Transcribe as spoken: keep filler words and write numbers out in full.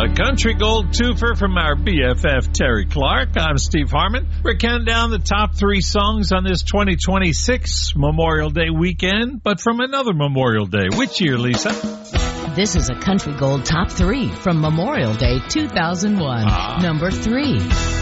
A country gold twofer from our B F F Terry Clark. I'm Steve Harmon. We're counting down the top three songs on this twenty twenty-six Memorial Day weekend, but from another Memorial Day. Which year, Lisa? This is a country gold top three from Memorial Day two thousand one. Ah. Number three.